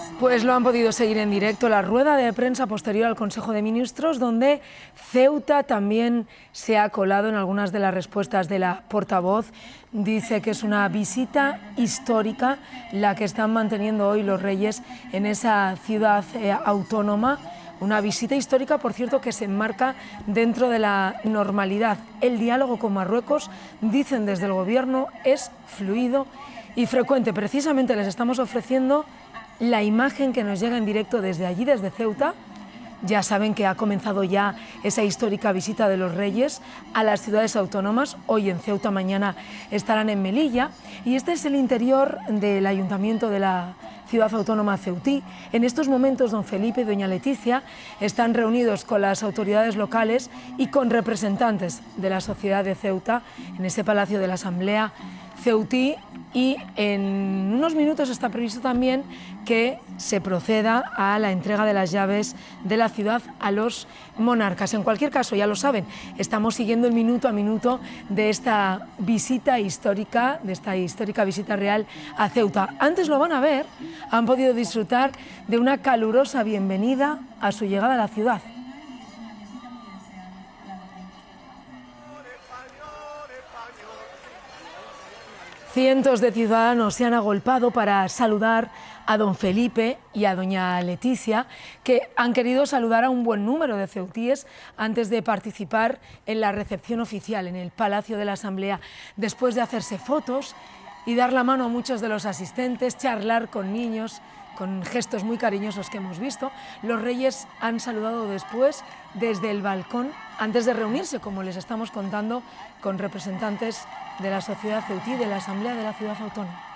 Pues lo han podido seguir en directo, la rueda de prensa posterior al Consejo de Ministros, donde Ceuta también se ha colado en algunas de las respuestas de la portavoz. Dice que es una visita histórica la que están manteniendo hoy los reyes en esa ciudad autónoma. Una visita histórica, por cierto, que se enmarca dentro de la normalidad. El diálogo con Marruecos, dicen desde el Gobierno, es fluido y frecuente. Precisamente les estamos ofreciendo la imagen que nos llega en directo desde allí, desde Ceuta. Ya saben que ha comenzado ya esa histórica visita de los reyes a las ciudades autónomas. Hoy en Ceuta, mañana estarán en Melilla. Y este es el interior del ayuntamiento de la ciudad autónoma ceutí. En estos momentos, don Felipe y doña Leticia están reunidos con las autoridades locales y con representantes de la sociedad de Ceuta en ese Palacio de la Asamblea ceutí, y en unos minutos está previsto también que se proceda a la entrega de las llaves de la ciudad a los monarcas. En cualquier caso, ya lo saben, estamos siguiendo el minuto a minuto de esta visita histórica, de esta histórica visita real a Ceuta. Antes lo van a ver, han podido disfrutar de una calurosa bienvenida a su llegada a la ciudad. Cientos de ciudadanos se han agolpado para saludar a don Felipe y a doña Leticia, que han querido saludar a un buen número de ceutíes antes de participar en la recepción oficial en el Palacio de la Asamblea, después de hacerse fotos y dar la mano a muchos de los asistentes, charlar con niños, con gestos muy cariñosos que hemos visto. Los reyes han saludado después desde el balcón, antes de reunirse, como les estamos contando, con representantes de la sociedad ceutí, de la Asamblea de la Ciudad Autónoma.